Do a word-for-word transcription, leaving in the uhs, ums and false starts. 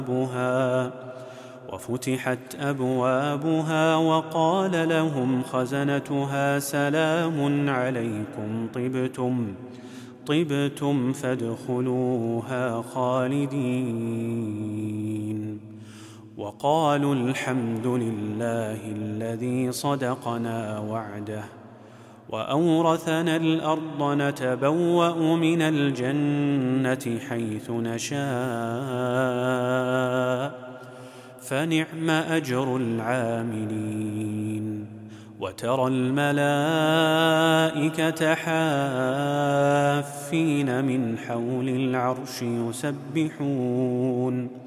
أبوابها وفتحت أبوابها وقال لهم خزنتها سلام عليكم طبتم طبتم فادخلوها خالدين. وقالوا الحمد لله الذي صدقنا وعده وأورثنا الأرض نتبوأ من الجنة حيث نشاء فنعم أجر العاملين. وترى الملائكة حافين من حول العرش يسبحون